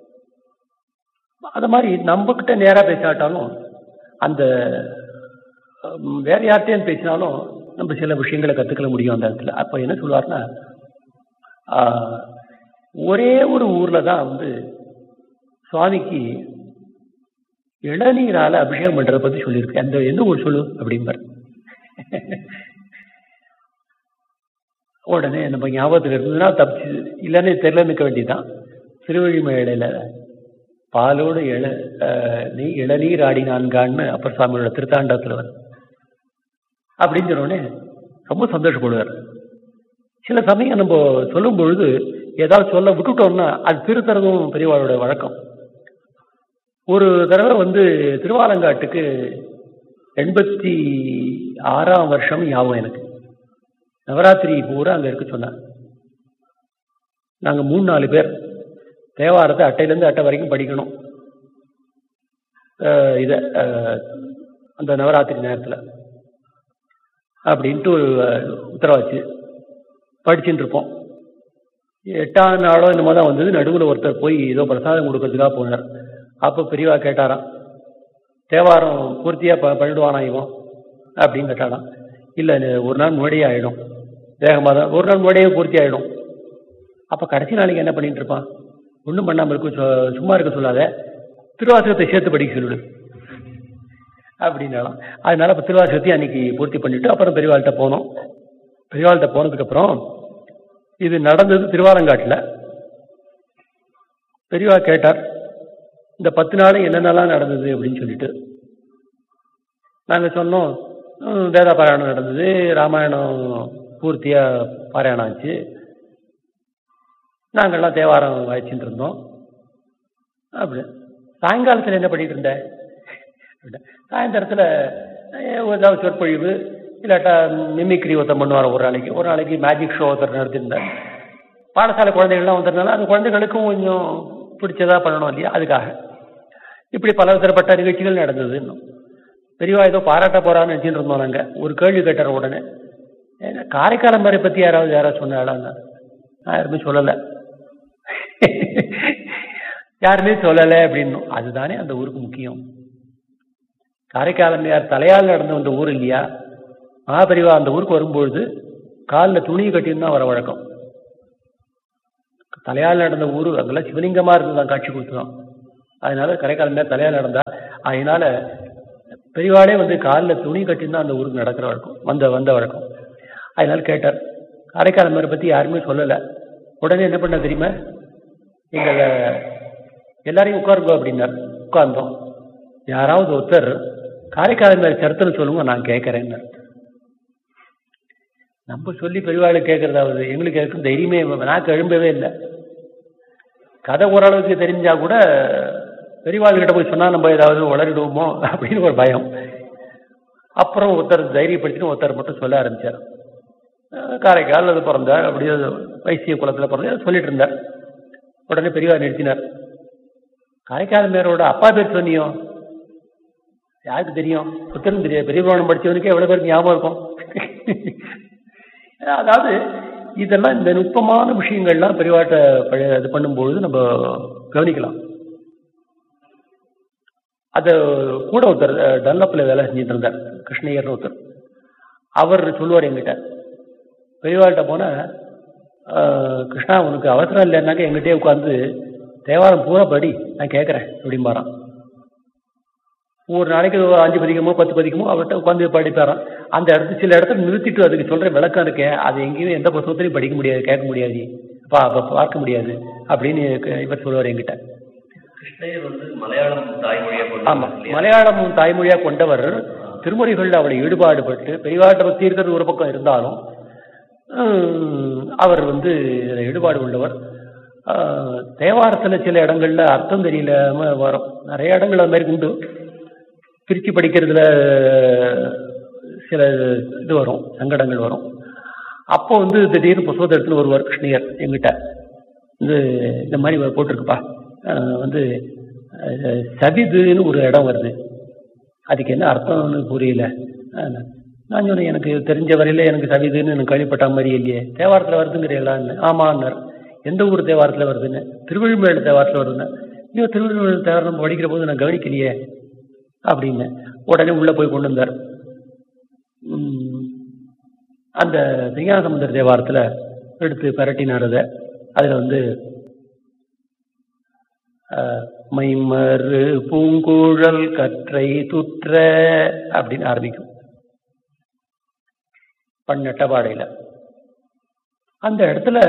Speaker 2: அது மாதிரி நம்ம கிட்ட நேரா பேசாட்டாலும் அந்த வேற யார்கிட்டையும் பேசினாலும் நம்ம சில விஷயங்களை கத்துக்க முடியும் அந்த இடத்துல. அப்ப என்ன சொல்லுவாருன்னா, ஒரே ஒரு ஊர்ல தான் சுவாமிக்கு இளநீரால அபிஷேகம் பண்றதை பத்தி சொல்லியிருக்கு. அந்த எந்த ஊர் சொல்லு அப்படிம்பார். உடனே நம்ம ஞாபகத்தில் இருந்ததுன்னா தப்பிச்சு, இல்லைன்னு தெரியல நிற்க வேண்டியதுதான். திருவழிமேளையில பாலோடு நீ இளநீர் ஆடினான்கான்னு அப்பர் சுவாமியோட திருத்தாண்டத்துல வரும் அப்படின்னு சொன்னோடனே ரொம்ப சந்தோஷப்படுவார். சில சமயம் நம்ம சொல்லும் பொழுது ஏதாவது சொல்ல விட்டுட்டோம்னா அது திருத்தறதும் பெரியவாளோட வழக்கம். ஒரு தடவை திருவாலங்காட்டுக்கு 86ஆம் வருஷம் ஞாபகம் எனக்கு. நவராத்திரி பூரா அங்க இருக்க சொன்னாங்க. நாங்க 3-4 பேர் தேவாரத்தை அட்டையிலேருந்து அட்டை வரைக்கும் படிக்கணும். அந்த நவராத்திரி நேரத்துல அப்படின்ட்டு ஒரு உத்தரவாச்சு. படிச்சுட்டு இருப்போம். 8ஆம் நாளோ இந்த மாதிரி தான் வந்தது. நடுவில் ஒருத்தர் போய் ஏதோ பிரசாதம் கொடுக்கறதுக்காக போனார். அப்போ பெரியவா கேட்டாராம், தேவாரம் பூர்த்தியாக பண்ணிடுவானா இவன் அப்படின்னு கேட்டாராம். இல்லை, ஒரு நாள் முன்னாடியே ஆகிடும், வேகமாக தான் ஒரு நாள் முன்னாடியே பூர்த்தி ஆகிடும். அப்போ கடைசி நாளைக்கு என்ன பண்ணிட்டு இருப்பான்? ஒன்றும் பண்ணாமல் இருக்கும், சும்மா இருக்க சொல்லாத, திருவாசகத்தை சேர்த்து படிக்க சொல்லிடு அப்படின்னாலாம். அதனால இப்போ திருவாசகத்தையும் அன்னைக்கு பூர்த்தி பண்ணிட்டு அப்புறம் பெரியவாள்கிட்ட போனோம். பெரியவாள்கிட்ட போனதுக்கப்புறம் இது நடந்தது திருவாலங்காட்டில். பெரியவா கேட்டார், இந்த 10 நாள் என்னென்னலாம் நடந்தது அப்படின்னு சொல்லிட்டு. நாங்கள் சொன்னோம், வேத பாராயணம் நடந்தது, ராமாயணம் பூர்த்தியாக பாராயணம் ஆச்சு, நாங்கள்லாம் தேவாரம் வாய்ச்சிட்டு இருந்தோம். அப்படி சாயங்காலத்தில் என்ன பண்ணிட்டு இருந்தேன்? சாயந்தரத்தில் ஏதாவது சொற்பொழிவு இல்லாட்டா மிமிக்ரி ஒருத்தர் பண்ணுவார். ஒரு நாளைக்கு மேஜிக் ஷோ ஒருத்தர் நடத்திருந்தார். பாடசாலை குழந்தைகள்லாம் வந்திருந்தாலும் அந்த குழந்தைகளுக்கும் கொஞ்சம் பிடிச்சதா பண்ணணும் இல்லையா, அதுக்காக இப்படி பல விதப்பட்ட நிகழ்ச்சிகள் நடந்தது. இன்னும் பெரியவா ஏதோ பாராட்ட போறான்னு நினச்சிட்டு இருந்தோம். நாங்கள் ஒரு கேள்வி கேட்டார் உடனே, காரைக்காலம் மாதிரி பற்றி யாராவது சொன்னாலாங்க? நான் யாருமே சொல்லலை யாருமே சொல்லலை அப்படின்னும். அதுதானே அந்த ஊருக்கு முக்கியம். காரைக்காலம் யார் தலையால் நடந்த அந்த ஊர் இல்லையா? மகாபெரிவா அந்த ஊருக்கு வரும்பொழுது காலில் துணியை கட்டின்னு தான் வர வழக்கம். தலையால் நடந்த ஊர் அங்கெல்லாம் சிவலிங்கமா இருந்துதான் காட்சி கொடுத்துதான். அதனால கரைக்காலம் நேரம் தலையால் நடந்தா, அதனால பெரியவாளே காலில் துணி கட்டின்னு தான் அந்த ஊருக்கு நடக்கிற வழக்கம், வந்த வழக்கம். அதனால கேட்டார், காரைக்காலம் மேரை பற்றி யாருமே சொல்லலை. உடனே என்ன பண்ண தெரியுமா, எங்களை எல்லாரையும் உட்காருங்க அப்படின்னார். உட்கார்ந்தோம். யாராவது ஒருத்தர் காரைக்காலம் மேல சரித்திரம் சொல்லுங்க, நான் கேட்கறேன்னு. நம்ம சொல்லி பெரியவாளுக்கு கேட்கறதாவது, எங்களுக்கு எதுக்கும் தைரியமே நாக்கு எழும்பவே இல்லை. கதை ஓரளவுக்கு தெரிஞ்சா கூட பெரியவாள்கிட்ட போய் சொன்னா நம்ம ஏதாவது உளறிடுவோமோ அப்படின்னு ஒரு பயம். அப்புறம் ஒருத்தர் தைரியப்படுத்திட்டு ஒருத்தர் மட்டும் சொல்ல ஆரம்பிச்சார். காரைக்கால் அது பிறந்தார், அப்படியே வைசிய குளத்துல பிறந்தார் சொல்லிட்டு இருந்தார். உடனே பெரியவா நிறுத்தினார். காரைக்கால் மேரோட அப்பா பேர் சொன்னியோ? யாருக்கு தெரியும்? புத்தரும் தெரியாது. பெரிய புராணம் படிச்சவனுக்கே எவ்வளவு பேருக்கு ஞாபகம் இருக்கும். அதாவது இதெல்லாம் இந்த நுட்பமான விஷயங்கள்லாம் பெரியவாட்ட இது பண்ணும்பொழுது நம்ம கவனிக்கலாம். அது கூட ஒருத்தர் டன்லப்ல வேலை செஞ்சுட்டு இருந்தார், கிருஷ்ணய்யர்னு ஒருத்தர். அவர் சொல்லுவார் எங்கிட்ட, பெரியவாள்கிட்ட போன கிருஷ்ணா உனக்கு அவசரம் இல்லைன்னாக்க எங்கிட்டே உட்காந்து தேவாரம் பூரா படி, நான் கேட்குறேன் அப்படிம்பாரான். ஒரு நாளைக்கு 5 பதிகமோ 10 பதிகமோ அவர்கிட்ட உட்காந்து படிப்பாரான். அந்த இடத்துல சில இடத்துல நிறுத்திட்டு அதுக்கு சொல்ற விளக்கம் இருக்கேன், அது எங்கேயுமே எந்த புத்தகத்திலையும் படிக்க முடியாது, கேட்க முடியாது, பார்க்க முடியாது அப்படின்னு இவர் சொல்லுவார் என்கிட்ட. மலையாளம் தாய்மொழியா கொண்டவர். திருமுறைகள் அவளை ஈடுபாடு பட்டு பெரியவாட்ட பக்தி இருக்கிறது ஒரு பக்கம் இருந்தாலும் அவர் ஈடுபாடு கொண்டவர். தேவாரத்தில் சில இடங்கள்ல அர்த்தம் தெரியல வரும், நிறைய இடங்கள் அது மாதிரி உண்டு. பிரித்து படிக்கிறதுல சில இது வரும், சங்கடங்கள் வரும். அப்போ திடீர்னு புத்தகத்தை எடுத்துன்னு வருவார் கிருஷ்ணய்யர் எங்கிட்ட, இந்த மாதிரி போட்டிருக்குப்பா, சவிதுன்னு ஒரு இடம் வருது, அதுக்கு என்ன அர்த்தம்னு புரியல. நான் சொன்னேன், எனக்கு தெரிஞ்ச வரையில எனக்கு சவிதுன்னு எனக்கு கேள்விப்பட்ட மாதிரி இல்லையே, தேவாரத்தில் வருதுங்கிறீங்களான்னு. ஆமான்னார். எந்த ஊர் தேவாரத்தில் வருதுன்னு? திருவள்ளுவர் தேவாரத்தில் வருதுன்னு. ஐயோ, திருவள்ளுவர் தேவாரம் படிக்கிற போது நான் கவனிக்கலையே அப்படின்னு. உடனே உள்ள போய் கொண்டு வந்தார். அந்த திருஞானசம்பந்தர் தேவாரத்தில் எடுத்து பரட்டினார். அதுல மைமறு பூங்குழல் கற்றை துற்ற அப்படின்னு ஆரம்பிக்கும் பண்ணட்ட பாடையில. அந்த இடத்துல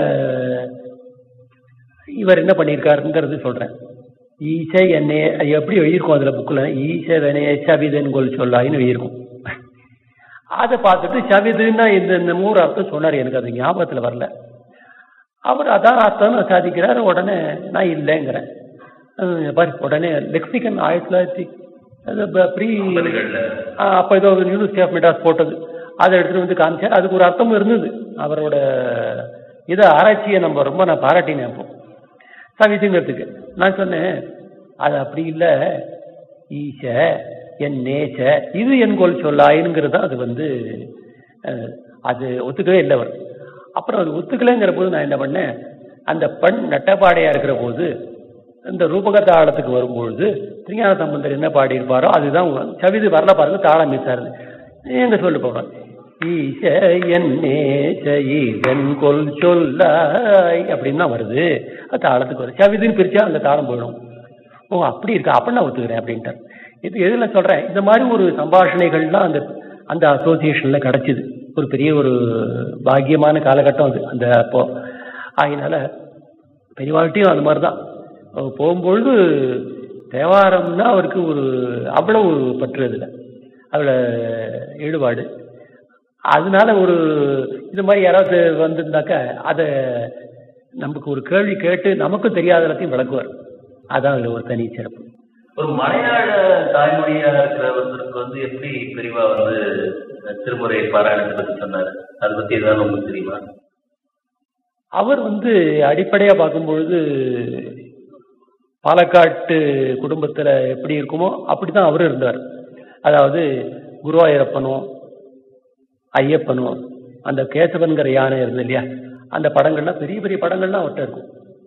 Speaker 2: இவர் என்ன பண்ணியிருக்காருங்கிறது சொல்றேன். ஈச என்னே எப்படி எழுதியிருக்கும் அதுல புக்குல, ஈச வெனே சவிதன் கொல் சொல்லாயின்னு எழுதியிருக்கும். அதை பார்த்துட்டு சவிதுன்னா இந்த 3 அர்த்தம் சொன்னார், எனக்கு அது ஞாபகத்துல வரல. அவர் அதான் அர்த்தம்னு சாதிக்கிறார். உடனே நான் இல்லைங்கிறேன். உடனே லெக்சிகன் 1900 அப்போ ஏதோ யூனிவர்சிட்டி ஆஃப் மெட்ராஸ் போட்டது, அதை எடுத்துட்டு காமிச்சார். அதுக்கு ஒரு அர்த்தமும் இருந்தது. அவரோட இதை ஆராய்ச்சியை நான் பாராட்டினேன். அப்போ சவிதுங்கிறதுக்கு நான் சொன்னேன், அது அப்படி இல்லை, ஈச என் நேச இது என் கோல் சொல்லாயினுங்கிறது அது அது ஒத்துக்கவே இல்லை அவர். அப்புறம் அது ஒத்துக்கலைங்கிற போது நான் என்ன பண்ணேன், அந்த பெண் நட்டப்பாடையா இருக்கிற போது இந்த ரூபகத்தாளத்துக்கு வரும்பொழுது திருஞான சம்பந்தர் என்ன பாடியிருப்பாரோ அதுதான் சவிது வரல பாருங்க, தாளம் மீசாரு எங்க சொல்லு போறோம். ஈச என்னேன் கொல் சொல்லாய் அப்படின்னு தான் வருது, அது தாளத்துக்கு வருது. சவிதுன்னு பிரிச்சா அந்த தாளம் போயிடும். ஓ அப்படி இருக்கா, அப்ப நான் ஒத்துக்கிறேன் அப்படின்ட்டு. இது எதுல சொல்றேன், இந்த மாதிரி ஒரு சம்பாஷணைகள்லாம் அந்த அந்த அசோசியேஷன்ல கிடைச்சிது. ஒரு பெரிய ஒரு பாக்கியமான காலகட்டம் அது அந்த அப்போ. அதனால பெரியவாழ்கிட்டையும் அது மாதிரிதான் போகும்பொழுது தேவாரம்னா அவருக்கு ஒரு அவ்வளவு பற்று, அதுல அவ்வளோ ஈடுபாடு. அதனால ஒரு இது மாதிரி யாராவது வந்திருந்தாக்க அதை நமக்கு ஒரு கேள்வி கேட்டு நமக்கும் தெரியாத எல்லாத்தையும் விளக்குவார். அதான் அதுல ஒரு தனி சிறப்பு.
Speaker 3: ஒரு மலையாள தாய்மொழியா இருக்கிறவருக்கு வந்து எப்படி பிரிவா வந்து திருமுறை பாராயணத்தை பத்தி சொன்னாரு, அதை பத்தி ஏதாவது உங்களுக்கு தெரியுமா?
Speaker 2: அவர் வந்து அடிப்படையா பார்க்கும்பொழுது பாலக்காட்டு குடும்பத்துல எப்படி இருக்குமோ அப்படித்தான் அவரும் இருந்தார். அதாவது குருவாயூரப்பனும் ஐயப்பனும் அந்த கேசவன்கிற யானை இருந்தது இல்லையா, அந்த படங்கள்லாம் பெரிய பெரிய படங்கள்லாம் அவர்கிட்ட இருக்கும்.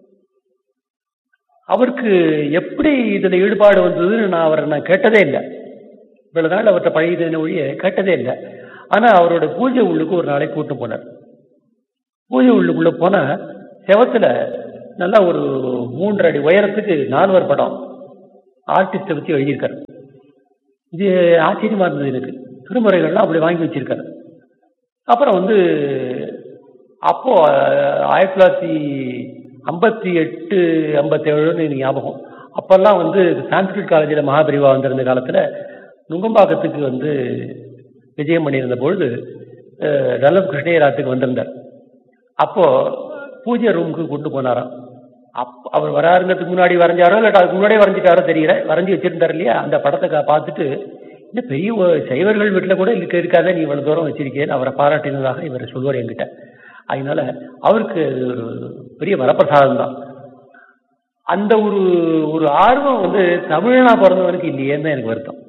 Speaker 2: அவருக்கு எப்படி இதுல ஈடுபாடு வந்ததுன்னு நான் கேட்டதே இல்லை. இவ்வளவு நாள் அவர்கிட்ட பழகின ஒழிய கேட்டதே இல்லை. ஆனா அவரோட பூஜை உள்ளுக்கு ஒரு நாளைக்கு கூட்டு போனார். பூஜை உள்ளுக்குள்ள போனா செவத்துல நல்லா ஒரு 3 அடி உயரத்துக்கு 4 படம் ஆர்டிஸ்ட வச்சு எழுதியிருக்காரு. இது ஆச்சரியமா இருந்தது எனக்கு. திருமுறைகள்லாம் அப்படி வாங்கி வச்சிருக்காரு. அப்புறம் வந்து அப்போ 1958 57 ஞாபகம். அப்பெல்லாம் வந்து சான்ஸ்கிரிட் காலேஜில் மகாபிரிவா வந்திருந்த காலத்துல நுங்கம்பாக்கத்துக்கு வந்து விஜயம் பண்ணியிருந்த பொழுது டல்லப் கிருஷ்ணயராத்துக்கு வந்திருந்தார். அப்போ பூஜை ரூமுக்கு கொண்டு போனாராம். அவர் வராருங்கிறதுக்கு முன்னாடி வரைஞ்சாரோ இல்லை அதுக்கு முன்னாடியே வரைஞ்சிட்டாரோ தெரியல, வரைஞ்சி வச்சிருந்தார் இல்லையா. அந்த படத்தை பார்த்துட்டு இந்த பெரிய சைவர்கள் வீட்டில் கூட இருக்காத நீ இவ்வளவு தூரம் வச்சிருக்கேன்னு அவரை பாராட்டினதாக இவர் சொல்வார் என்கிட்ட. அதனால அவருக்கு ஒரு பெரிய வரப்பிரசாதம் தான். அந்த ஒரு ஆர்வம் வந்து தமிழனா பிறந்தவனுக்கு இல்லையேன்னு தான் எனக்கு வருத்தம்.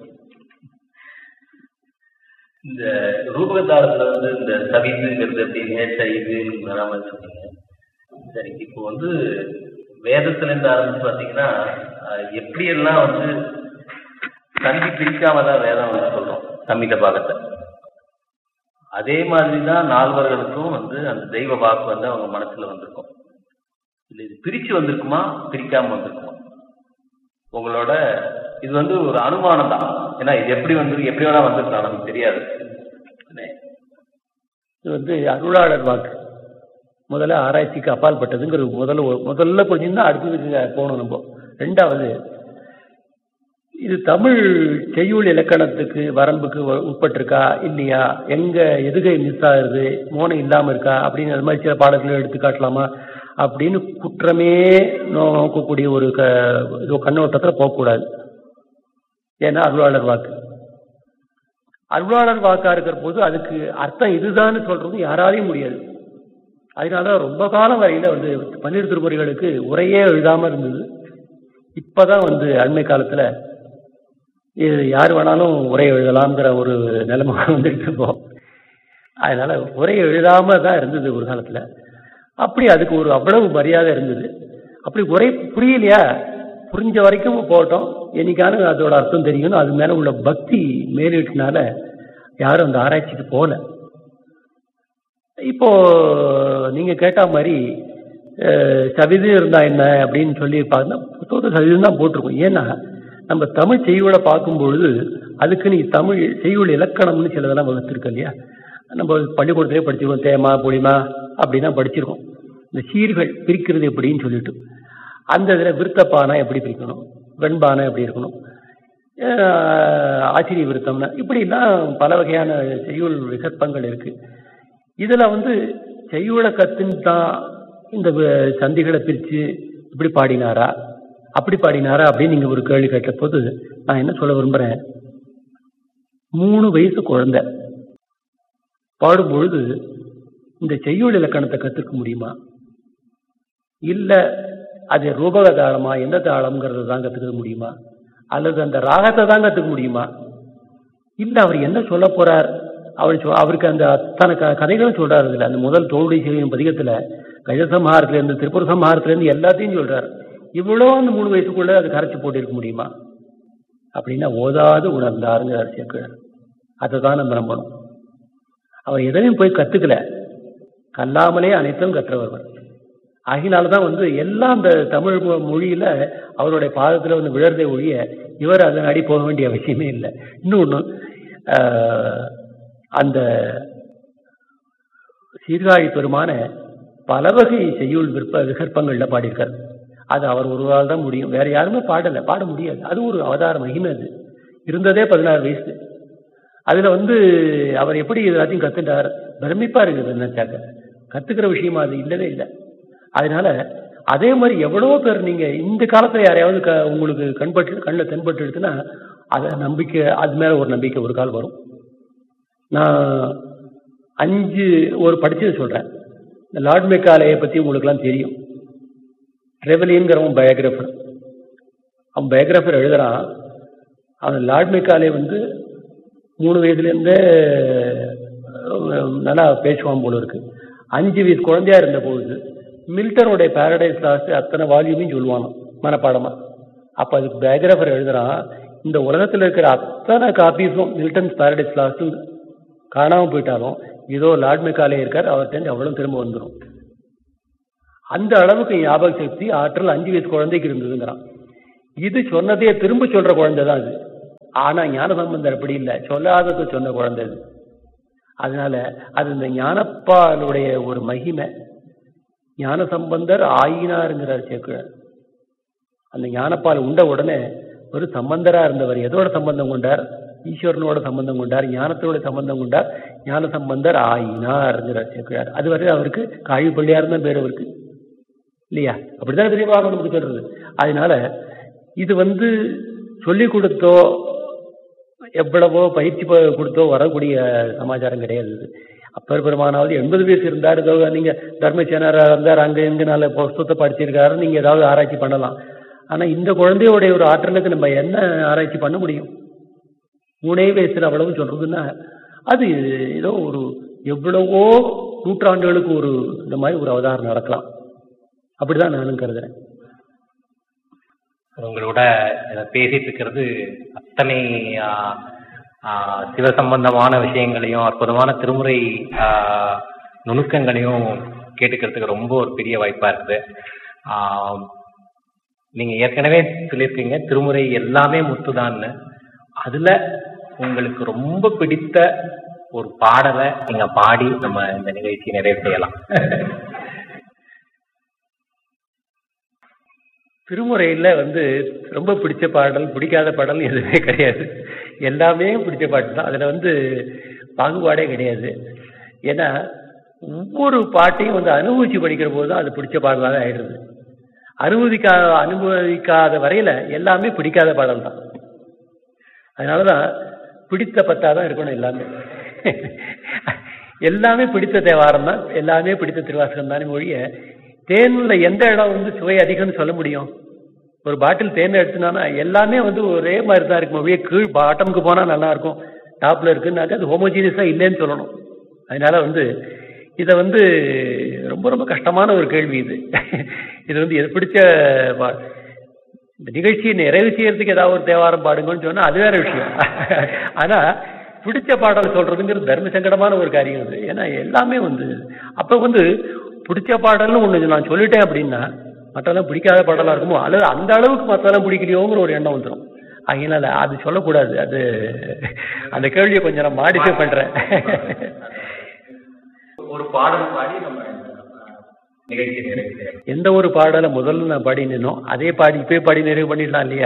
Speaker 3: இந்த ரூபகத்தாளத்துல வந்து இந்த சவிதுங்கிறது நேற்ற இதுன்னு வராம சொன்னீங்க. சரி, இப்போ வந்து வேதத்துல இருந்து ஆரம்பிச்சு பாத்தீங்கன்னா எப்படியெல்லாம் வந்து சந்தி பிரிக்காம தான் வேதம் வந்து சொல்றோம் சம்மித பாகத்தை. அதே மாதிரிதான் நால்வர்களுக்கும் வந்து அந்த தெய்வ வாக்கு வந்து அவங்க மனசுல வந்திருக்கும். இல்ல இது பிரிச்சு வந்திருக்குமா பிரிக்காம வந்திருக்குமா? உங்களோட இது வந்து ஒரு அனுமானம் தான். ஏன்னா இது எப்படி வந்து எப்படி வேணா வந்திருக்கலாம், நமக்கு தெரியாது.
Speaker 2: இது வந்து அருளாளர் வாக்கு முதல்ல ஆராய்ச்சிக்கு அப்பால் பட்டதுங்கிற முதல்ல கொஞ்சம் தான் அடுத்ததுக்கு போகணும் நம்ம. ரெண்டாவது, இது தமிழ் செய்யுள் இலக்கணத்துக்கு வரம்புக்கு உட்பட்டிருக்கா இல்லையா, எங்க எதுகை மிஸ் ஆகுது, மோனம் இல்லாம இருக்கா அப்படின்னு அது மாதிரி சில பாடல்களை எடுத்து காட்டலாமா அப்படின்னு குற்றமே நோக்கக்கூடிய ஒரு கண்ணோட்டத்தில் போகக்கூடாது. ஏன்னா அருளாளர் வாக்கா இருக்கிற போது அதுக்கு அர்த்தம் இதுதான் சொல்றது யாராலையும் முடியாது. அதனால ரொம்ப காலம் வரையில வந்து 12 திருமுறைகளுக்கு உரையே எழுதாம இருந்தது. இப்பதான் வந்து அண்மை காலத்துல யார் வேணாலும் உரை எழுதலாம்ங்கிற ஒரு நிலைமை வந்துட்டு இருப்போம். அதனால உரை எழுதாம தான் இருந்தது ஒரு காலத்துல. அப்படி அதுக்கு ஒரு அவ்வளவு மரியாதை இருந்தது. அப்படி உரை புரியலையா, புரிஞ்ச வரைக்கும் போட்டோம், என்னைக்கான அதோட அர்த்தம் தெரியும். அது மேல உள்ள பக்தி மேலிட்டுனால யாரும் அந்த ஆராய்ச்சிக்கு போல. இப்போ நீங்க கேட்ட மாதிரி சவிது இருந்தா என்ன அப்படின்னு சொல்லி பார்த்தா சவிது தான் போட்டிருக்கோம். ஏன்னா நம்ம தமிழ் செய்யுளை பார்க்கும்பொழுது அதுக்கு நீ தமிழ் செய்யுள் இலக்கணம்னு சிலதெல்லாம் வகுத்திருக்க இல்லையா. நம்ம பள்ளிக்கூடத்திலே படிச்சிருக்கோம், தேமா பொடிமா அப்படின்னா படிச்சிருக்கோம். இந்த சீர்கள் பிரிக்கிறது எப்படின்னு சொல்லிட்டு அந்த இதில் விருத்தப்பானை எப்படி பிரிக்கணும், வெண்பானை எப்படி இருக்கணும், ஆச்சரிய விருத்தம்னா இப்படிலாம் பல வகையான செய்யுள் விகற்பங்கள் இருக்கு. இதுல வந்து செய்யுளை கத்துன்னு தான் இந்த சந்திகளை பிரிச்சு இப்படி பாடினாரா அப்படி பாடினாரா அப்படின்னு நீங்க ஒரு கேள்வி கேட்ட போது நான் என்ன சொல்ல விரும்புறேன், 3 வயசு குழந்தை பாடும்பொழுது இந்த செய்யுள் இலக்கணத்தை கத்துக்க முடியுமா, இல்ல அது ரூபக தாளமா எந்த தாளம்ங்கிறத தான் கத்துக்க முடியுமா, அல்லது அந்த ராகத்தை தான் கத்துக்க முடியுமா, இல்ல அவர் என்ன சொல்ல போறார் அவருக்கு அந்த அத்தனை கதைகளும் சொல்றாரு. இல்லை அந்த முதல் தோல்வி செய்யும் பதிகத்துல கஜசம்ஹாரத்திலேருந்து திரிபுர சம்ஹாரத்திலேருந்து எல்லாத்தையும் சொல்றாரு. இவ்வளோ அந்த 3 வயசுக்குள்ள அது கரைச்சி போட்டு இருக்க முடியுமா அப்படின்னா ஓதாது உணர்ந்தாருங்கிறார் சேக்கிழார். அதை தான் நம்ம நம்பணும். அவர் எதையும் போய் கத்துக்கல, கல்லாமலே அனைத்தும் கற்றவர். ஆகினால்தான் எல்லாம் அந்த தமிழ் மொழியில அவருடைய பாதத்துல விழறதை ஒழிய இவர் அதன் அடி போக வேண்டிய அவசியமே இல்லை. இன்னொன்னு அந்த சீர்காழி பெருமான பல வகை செய்யுள் விகற்பங்கள்ல பாடியிருக்காரு. அது அவர் ஒருவரால் தான் முடியும், வேற யாருமே பாட முடியாது. அது ஒரு அவதார மகிமை. அது இருந்ததே 16 வயசு. அதுல அவர் எப்படி எல்லாத்தையும் கத்துட்டார், பிரமிப்பா இருக்குது நினைச்சாக்க. கத்துக்கிற விஷயமா அது இல்லவே இல்லை. அதனால அதே மாதிரி எவ்வளவோ பேர் நீங்க இந்த காலத்துல யாரையாவது உங்களுக்கு கண்ணில் தென்பட்டு எடுத்துன்னா அதை நம்பிக்கை, அது மேல ஒரு நம்பிக்கை ஒரு கால் வரும். நான் 5 ஒரு படிச்சது சொல்றேன். இந்த லார்ட் மெக்காலேயை பத்தி உங்களுக்கு எல்லாம் தெரியும். ட்ரெவலிங்கிறவன் பயோகிராஃபர். அவன் பயோகிராஃபர் எழுதுறான். அவன் லார்ட் மெக்காலே 3 வயதுலேருந்தே நல்லா பேசுவான் போல இருக்கு. 5 வயசு குழந்தையா இருந்த பொழுது மில்டனுடைய பாரடைஸ் லாஸ்ட் அத்தனை வால்யூமையும் சொல்லுவானோ மனப்பாடமா. அப்ப அதுக்கு பயோகிராஃபர் எழுதுறான், இந்த உலகத்தில் இருக்கிற அத்தனை காப்பீஸும் மில்டன்ஸ் பாரடைஸ் லாஸ்ட்டும் காணாம போயிட்டாலும் ஏதோ லார்ட் மெக்காலே இருக்கார், அவர்கிட்ட அவ்வளவு திரும்ப வந்துடும். அந்த அளவுக்கு ஞாபக சக்தி ஆற்றல் 5 வயசு குழந்தைக்கு இருந்ததுங்கிறான். இது சொன்னதே திரும்ப சொல்ற குழந்தை தான் அது. ஆனா ஞானசம்பந்தர் அப்படி இல்லை, சொல்லாதது சொன்ன குழந்தை அது. அதனால அது இந்த ஞானப்பாலுடைய ஒரு மகிமை. ஞானசம்பந்தர் ஆயினாருங்கிறார் சேக்கிழார். அந்த ஞானப்பால் உண்ட உடனே ஒரு சம்பந்தரா இருந்தவர் எதோட சம்பந்தம் கொண்டார், ஈஸ்வரனோட சம்பந்தம் கொண்டார், ஞானத்தோட சம்பந்தம் கொண்டார். ஞான சம்பந்தர் ஆயினாருங்கிறார் சேக்கிழார். அதுவரை அவருக்கு காழிப்பள்ளியார் தான் பேர் அவருக்கு, இல்லையா? அப்படிதான் தெரியவாக நமக்கு சொல்றது. அதனால இது சொல்லிக் கொடுத்தோ எவ்வளவோ பயிற்சி கொடுத்தோ வரக்கூடிய சமாச்சாரம் கிடையாது. அப்பர் பெருமானாவது 80 வயசு இருந்தார், ஏதோ நீங்க தர்மசேனரா இருந்தார், அங்க இங்க நல்ல புஸ்தத்தை படிச்சிருக்காரு, நீங்க ஏதாவது ஆராய்ச்சி பண்ணலாம். ஆனா இந்த குழந்தையோடைய ஒரு ஆற்றலுக்கு நம்ம என்ன ஆராய்ச்சி பண்ண முடியும்? 3 வயசுல அவ்வளவு சொல்றதுன்னா அது ஏதோ ஒரு எவ்வளவோ நூற்றாண்டுகளுக்கு ஒரு இந்த மாதிரி ஒரு அவதாரம் நடக்கலாம். அப்படிதான் நானும் கருதுறேன்.
Speaker 4: உங்களோட பேசிட்டு இருக்கிறது அத்தனை சிவசம்பந்தமான விஷயங்களையும் அற்புதமான திருமுறை நுணுக்கங்களையும் கேட்டுக்கிறதுக்கு ரொம்ப ஒரு பெரிய வாய்ப்பா இருக்குது. நீங்க ஏற்கனவே சொல்லியிருக்கீங்க திருமுறை எல்லாமே முத்துதான்னு. அதுல உங்களுக்கு ரொம்ப பிடித்த ஒரு பாடலை நீங்க பாடி நம்ம இந்த நிகழ்ச்சியை நிறைவு செய்யலாம்.
Speaker 2: திருமுறையில ரொம்ப பிடிச்ச பாடல் பிடிக்காத பாடல் எதுவுமே கிடையாது. எல்லாமே பிடிச்ச பாட்டு தான். அதுல பாகுபாடே கிடையாது. ஏன்னா ஒவ்வொரு பாட்டையும் அனுபவிச்சு படிக்கிற போது தான் அது பிடிச்ச பாடலாக ஆயிடுது. அனுபவிக்காத வரையில எல்லாமே பிடிக்காத பாடல் தான். அதனாலதான் பிடித்த பத்தாதான் இருக்கணும். எல்லாமே பிடித்த தேவாரம் தான், எல்லாமே பிடித்த திருவாசகம் தானே ஒழிய தேன்ல எந்த இடம் சுவை அதிகம்னு சொல்ல முடியும்? ஒரு பாட்டில் தேன் எடுத்துனா எல்லாமே ஒரே மாதிரி தான் இருக்கும். அப்படியே கீழ் பாட்டமுக்கு போனா நல்லா இருக்கும், டாப்ல இருக்குன்னாக்க அது ஹோமோஜீனியஸா இல்லைன்னு சொல்லணும். அதனால இதை ரொம்ப ரொம்ப கஷ்டமான ஒரு கேள்வி இது. இது எது பிடிச்ச இந்த நிகழ்ச்சியை நிறைவு செய்யறதுக்கு ஏதாவது ஒரு தேவாரம் பாடுங்கன்னு சொன்னா அது வேற விஷயம். ஆனா பிடிச்ச பாடல் சொல்றதுங்கிறது தர்ம சங்கடமான ஒரு காரியம் அது. ஏன்னா எல்லாமே அப்ப பிடிச்ச பாடல்னு ஒண்ணு நான் சொல்லிட்டேன் அப்படின்னா மற்றெல்லாம் பிடிக்காத பாடலா இருக்குமோ, அல்லது அந்த அளவுக்கு மற்றெல்லாம் பிடிக்கலையோங்கிற ஒரு எண்ணம் வந்துடும். அதனால அது சொல்லக்கூடாது. அது அந்த கேள்வியை கொஞ்சம் நான் மாடிஃபை பண்றேன்.
Speaker 4: ஒரு பாடல் பாடி நம்ம நிகழ்ச்சி
Speaker 2: எந்த ஒரு பாடலை முதல்ல நான் பாடி நின்னோம் அதே பாடி இப்பே பாடி நிறைவு பண்ணிடலாம் இல்லையா?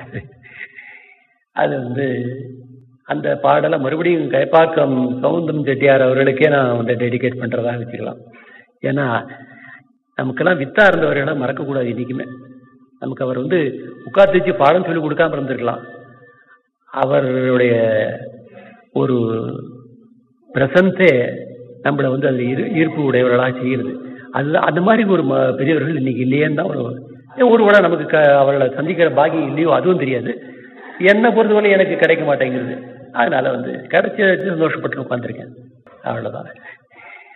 Speaker 2: அது அந்த பாடலை மறுபடியும் கைப்பாக்கம் சவுந்தரம் செட்டியார் அவர்களுக்கே நான் டெடிகேட் பண்றதா வச்சுக்கலாம். ஏன்னா நமக்கெல்லாம் வித்தா இருந்தவர்களை மறக்கக்கூடாது என்னைக்குமே. நமக்கு அவர் உட்கார்ந்து வச்சு பாடம் சொல்லி கொடுக்காம இருந்திருக்கலாம். அவருடைய ஒரு பிரசன்ஸே நம்மளை அதில் ஈர்ப்பு உடையவர்களாக செய்கிறது. அதுதான் அந்த மாதிரி ஒரு பெரியவர்கள் இன்னைக்கு இல்லையேன்னு தான் ஒரு வேளை நமக்கு அவர்களை சந்திக்கிற பாக்கியம் இல்லையோ அதுவும் தெரியாது. என்னை பொறுத்தவரை எனக்கு கிடைக்க மாட்டேங்கிறது. அதனால வந்து கிடைச்சி சந்தோஷப்பட்டு உட்காந்துருக்கேன். அவ்வளவுதான்.